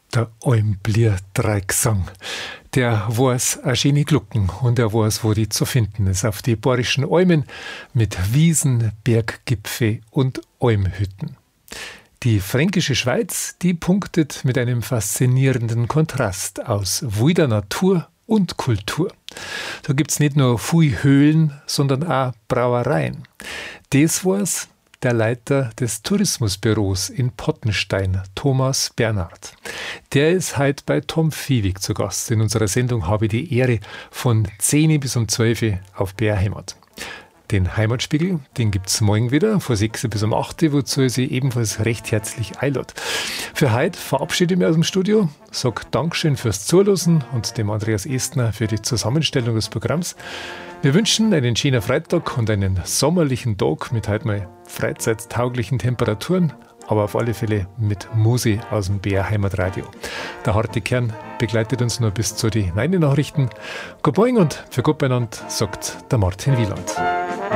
Der Almblier Dreigesang. Der weiß a schöne Glucken und er weiß, wo die zu finden ist. Auf die bayerischen Almen mit Wiesen, Berggipfel und Almhütten. Die fränkische Schweiz, die punktet mit einem faszinierenden Kontrast aus wilder Natur und Kultur. Da gibt's nicht nur viele Höhlen, sondern auch Brauereien. Das war's der Leiter des Tourismusbüros in Pottenstein, Thomas Bernhard. Der ist heute bei Tom Viehweg zu Gast. In unserer Sendung habe ich die Ehre von 10 bis um 12 auf BR Heimat. Den Heimatspiegel, den gibt's morgen wieder, von 6 bis um 8, wozu ich Sie ebenfalls recht herzlich einlade. Für heute verabschiede ich mich aus dem Studio, sage Dankeschön fürs Zuhören und dem Andreas Estner für die Zusammenstellung des Programms. Wir wünschen einen schönen Freitag und einen sommerlichen Tag mit heute mal freizeittauglichen Temperaturen, aber auf alle Fälle mit Musi aus dem BR Heimatradio. Der harte Kern begleitet uns nur bis zu den 9 Nachrichten. Gott morgen und für Gott beieinander, sagt der Martin Wieland.